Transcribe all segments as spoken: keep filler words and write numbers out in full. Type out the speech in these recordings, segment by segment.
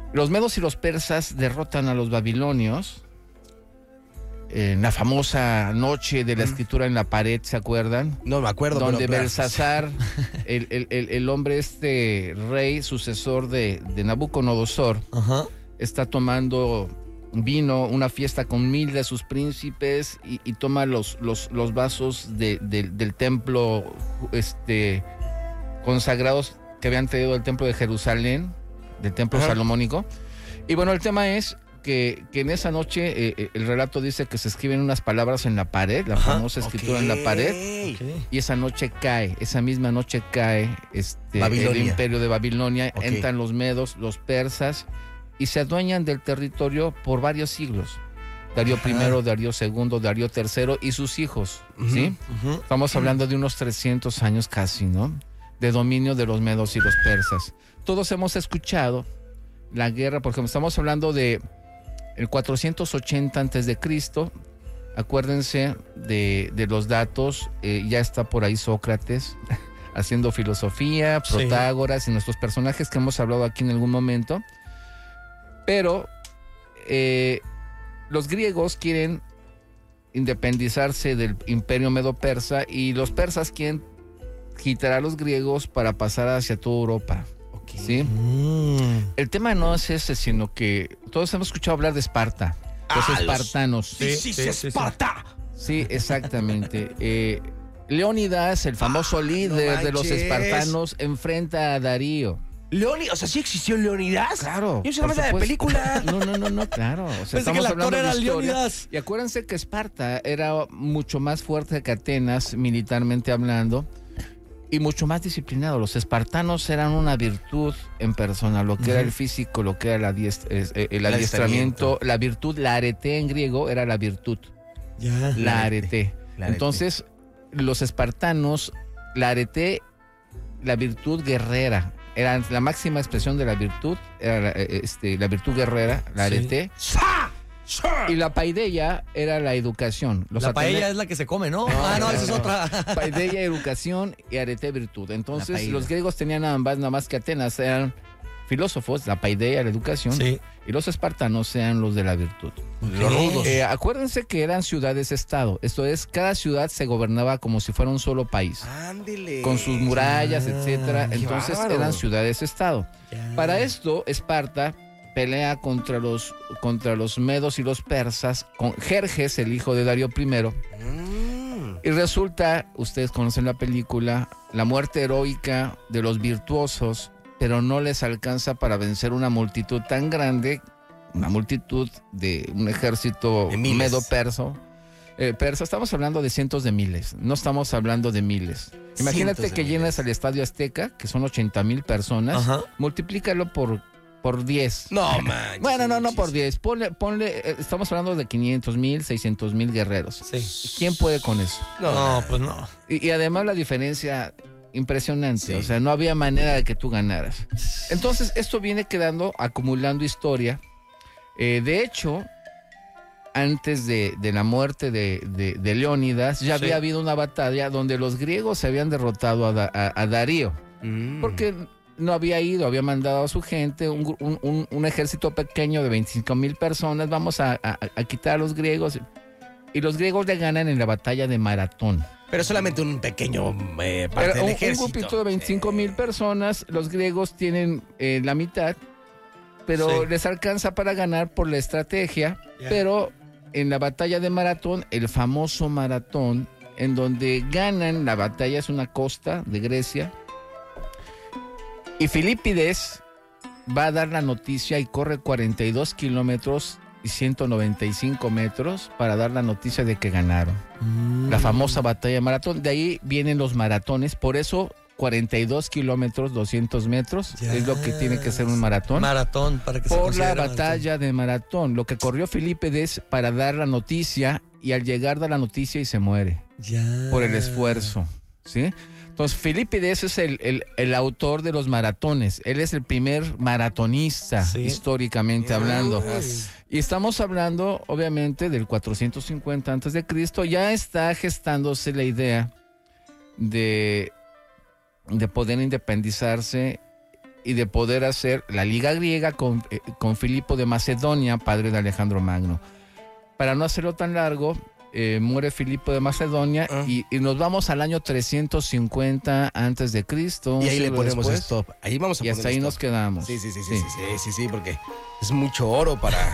Los medos y los persas derrotan a los babilonios en la famosa noche de la escritura en la pared, ¿se acuerdan? No me acuerdo. Donde pero, Belsasar, el, el, el, el hombre este rey, sucesor de, de Nabucodonosor, Ajá. está tomando vino, una fiesta con mil de sus príncipes y, y toma los, los, los vasos de, de, del templo este, consagrados que habían traído del templo de Jerusalén, del templo Ajá. salomónico. Y bueno, el tema es que, que en esa noche eh, el relato dice que se escriben unas palabras en la pared, la Ajá. famosa escritura okay. en la pared, okay. y esa noche cae, esa misma noche cae este, el imperio de Babilonia, okay. entran los medos, los persas, y se adueñan del territorio por varios siglos. Darío Ajá. primero, Darío segundo, Darío tercero y sus hijos, uh-huh, ¿sí? Uh-huh. Estamos hablando de unos trescientos años casi, ¿no? De dominio de los medos y los persas. Todos hemos escuchado la guerra, por ejemplo, estamos hablando de el cuatrocientos ochenta antes de Cristo. Acuérdense de, de los datos, eh, ya está por ahí Sócrates haciendo filosofía, Protágoras sí. y nuestros personajes que hemos hablado aquí en algún momento. Pero eh, los griegos quieren independizarse del imperio medo-persa y los persas quieren quitar a los griegos para pasar hacia toda Europa. Okay. ¿Sí? Mm. El tema no es ese, sino que todos hemos escuchado hablar de Esparta, los ah, espartanos. Los... Sí, sí, sí, sí, Esparta. Sí, exactamente. eh, Leónidas, el famoso ah, líder no de los espartanos, enfrenta a Darío. Leónidas, o sea, ¿sí existió Leónidas? Claro. Yo solamente de película. No, no, no, no, claro. O sea, pensé que el actor era Leónidas. Y acuérdense que Esparta era mucho más fuerte que Atenas, militarmente hablando, y mucho más disciplinado. Los espartanos eran una virtud en persona, lo que uh-huh. era el físico, lo que era el, adiest- eh, el adiestramiento, la virtud, la arete en griego era la virtud. Ya. La arete. La arete. Entonces, los espartanos, la arete, la virtud guerrera, era la máxima expresión de la virtud, era la, este, la virtud guerrera, la arete. Sí. Y la paideia era la educación. Los la paella atene... es la que se come, ¿no? no ah, no, no esa no. es otra. Paideia, educación y arete, virtud. Entonces, los griegos tenían ambas, nada más que Atenas eran filósofos, la paideia, la educación, sí. y los espartanos eran los de la virtud. Los rudos. Eh, acuérdense que eran ciudades-estado. Esto es, cada ciudad se gobernaba como si fuera un solo país. Ándele. Con sus murallas, ah, etcétera. Entonces, bárbaro. Eran ciudades-estado. Ya. Para esto, Esparta pelea contra los, contra los medos y los persas, con Jerjes, el hijo de Darío primero. Mm. Y resulta, ustedes conocen la película, la muerte heroica de los virtuosos, pero no les alcanza para vencer una multitud tan grande, una multitud de un ejército medo-perso. Eh, persa, estamos hablando de cientos de miles, no estamos hablando de miles. Imagínate que llenas el Estadio Azteca, que son ochenta mil personas, Ajá. multiplícalo por... por diez. No, man. Bueno, no, no por diez. Ponle, ponle, eh, estamos hablando de quinientos mil, seiscientos mil guerreros. Sí. ¿Quién puede con eso? No, no pues no. Y, y además la diferencia impresionante. Sí. O sea, no había manera de que tú ganaras. Entonces, esto viene quedando, acumulando historia. Eh, de hecho, antes de, de la muerte de, de, de Leónidas, ya sí. había habido una batalla donde los griegos se habían derrotado a, da, a, a Darío. Mm. Porque no había ido, había mandado a su gente, un, un, un, un ejército pequeño de veinticinco mil personas, vamos a, a, a quitar a los griegos. Y los griegos le ganan en la batalla de Maratón. Pero solamente un pequeño eh, parte Pero del un, ejército. Un grupito de veinticinco mil sí. personas, los griegos tienen eh, la mitad, pero sí. les alcanza para ganar por la estrategia. Yeah. Pero en la batalla de Maratón, el famoso Maratón, en donde ganan, la batalla es una costa de Grecia, y Filipides va a dar la noticia y corre cuarenta y dos kilómetros y ciento noventa y cinco metros para dar la noticia de que ganaron. Mm. La famosa batalla de Maratón. De ahí vienen los maratones. Por eso cuarenta y dos kilómetros, doscientos metros ya. Es lo que tiene que ser un maratón. Maratón, para que Por se la batalla maratón. de Maratón. Lo que corrió Filipides para dar la noticia y al llegar da la noticia y se muere. Ya. Por el esfuerzo. ¿Sí? Entonces, Filipides es el, el, el autor de los maratones. Él es el primer maratonista, sí. históricamente yes. hablando. Y estamos hablando, obviamente, del cuatrocientos cincuenta antes de Cristo. Ya está gestándose la idea de, de poder independizarse y de poder hacer la Liga Griega con, eh, con Filipo de Macedonia, padre de Alejandro Magno. Para no hacerlo tan largo, eh, muere Filipo de Macedonia Ah. y, y nos vamos al año trescientos cincuenta antes de Cristo. Y ahí le ponemos stop. Ahí vamos a Y poner hasta ahí stop. nos quedamos. Sí, sí, sí, sí, sí, sí, sí, sí, porque es mucho oro para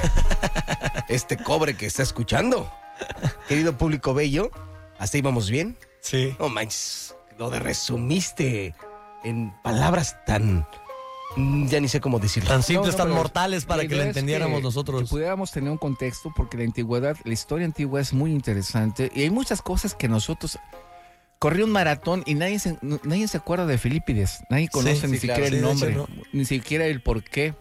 este cobre que está escuchando. Querido público bello, ¿hasta ahí vamos bien? Sí. No manches, lo de resumiste en palabras tan... mm, ya ni sé cómo decirlo. Tan simples, No, no, tan pero mortales para la que idea lo es entendiéramos que- nosotros. Que pudiéramos tener un contexto, porque la antigüedad, la historia antigua es muy interesante y hay muchas cosas que nosotros... Corrió un maratón y nadie se, nadie se acuerda de Filipides. Nadie conoce Sí, ni sí, siquiera claro, el sí, de nombre, hecho, ni siquiera el por qué.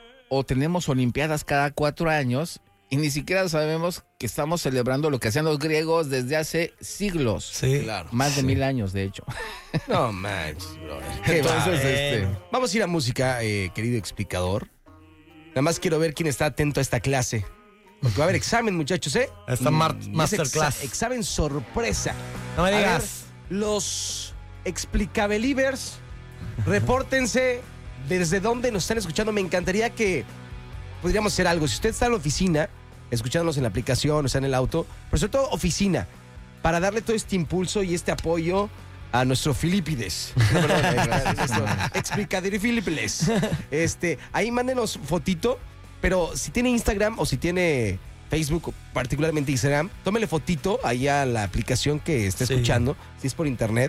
O tenemos olimpiadas cada cuatro años y ni siquiera sabemos que estamos celebrando lo que hacían los griegos desde hace siglos. Sí. Claro. Más de Sí. mil años, de hecho. No manches, brother. Qué Entonces, bárbaro. este, Vamos a ir a música, eh, querido explicador. Nada más quiero ver quién está atento a esta clase. Porque va a haber examen, muchachos, ¿eh? Esta Y- mar- y es masterclass. exa- examen sorpresa. No me A ver, digas. los explicabelivers, repórtense desde dónde nos están escuchando. Me encantaría que podríamos hacer algo. Si usted está en la oficina, escuchándonos en la aplicación, o está en el auto, pero sobre todo oficina, para darle todo este impulso y este apoyo a nuestro Filipides. No, perdón, a nuestro explicador Filipides. Este, ahí mándenos fotito, pero si tiene Instagram o si tiene Facebook, particularmente Instagram, tómele fotito ahí a la aplicación que esté Sí. escuchando, si es por internet,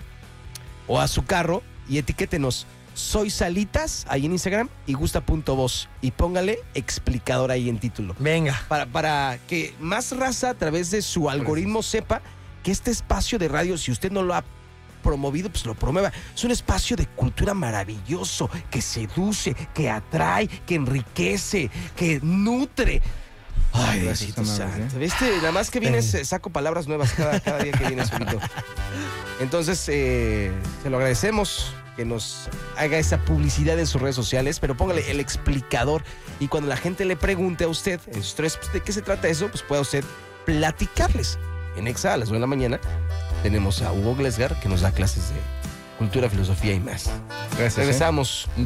o a su carro, y etiquétenos Soy Salitas ahí en Instagram y gusta.voz y póngale explicador ahí en título. Venga. Para, para que más raza a través de su algoritmo sepa que este espacio de radio, si usted no lo ha promovido, pues lo promueva. Es un espacio de cultura maravilloso, que seduce, que atrae, que enriquece, que nutre. Ay, Gracias, Diosito amables, santo. ¿Viste? Nada más que vienes, eh, saco palabras nuevas cada, cada día que vienes, Julito. Entonces, eh, se lo agradecemos que nos haga esa publicidad en sus redes sociales, pero póngale el explicador. Y cuando la gente le pregunte a usted en sus tres, pues, ¿de qué se trata eso? Pues pueda usted platicarles. En Exa, a las nueve de la mañana, tenemos a Hugo Glesgar, que nos da clases de cultura, filosofía y más. Gracias. ¿eh? Regresamos.